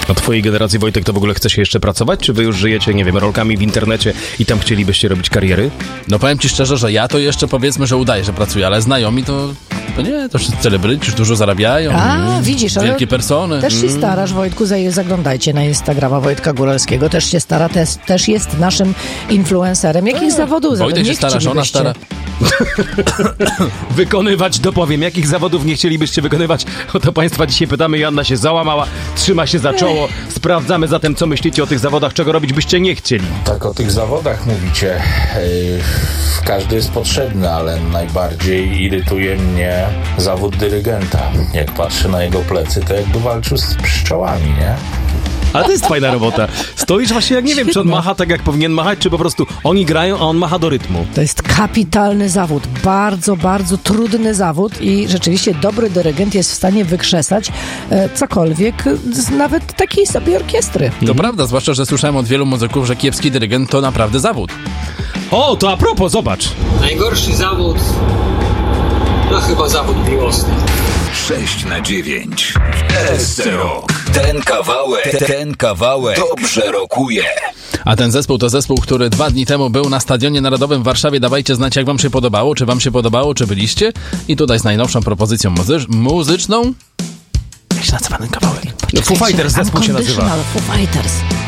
A twojej generacji, Wojtek, to w ogóle chce się jeszcze pracować? Czy wy już żyjecie, nie wiem, rolkami w internecie i tam chcielibyście robić kariery? No powiem ci szczerze, że ja to jeszcze powiedzmy, że udaję, że pracuję, ale znajomi to nie, to wszyscy celebryci już dużo zarabiają. Widzisz, ale wielkie persony. też się starasz, Wojtku, zaglądajcie na Instagrama Wojtka Góralskiego, też się stara, też jest naszym influencerem. Jakich zawodów? Wojtek się stara, żona stara. Wykonywać, dopowiem, jakich zawodów nie chcielibyście wykonywać? O to państwa dzisiaj pytamy. Joanna się załamała, trzyma się za czoło. Sprawdzamy zatem, co myślicie o tych zawodach, czego robić byście nie chcieli. Tak, o tych zawodach mówicie. Każdy jest potrzebny, ale najbardziej irytuje mnie zawód dyrygenta. Jak patrzę na jego plecy, to jakby walczył z pszczołami, nie? Ale to jest fajna robota. Stoisz właśnie, jak nie wiem, czy on macha tak, jak powinien machać, czy po prostu oni grają, a on macha do rytmu. To jest kapitalny zawód. Bardzo, bardzo trudny zawód i rzeczywiście dobry dyrygent jest w stanie wykrzesać cokolwiek z nawet takiej sobie orkiestry. To prawda, zwłaszcza, że słyszałem od wielu muzyków, że kiepski dyrygent to naprawdę zawód. O, to a propos, zobacz. Najgorszy zawód to chyba zawód miłosny. 6/9 SC Rock. Ten kawałek dobrze rokuje. A ten zespół to zespół, który 2 dni temu był na Stadionie Narodowym w Warszawie. Dawajcie znać, jak wam się podobało, czy byliście. I tutaj z najnowszą propozycją muzyczną. Jak się nazywa ten kawałek? Foo Fighters zespół się nazywa. Foo Fighters.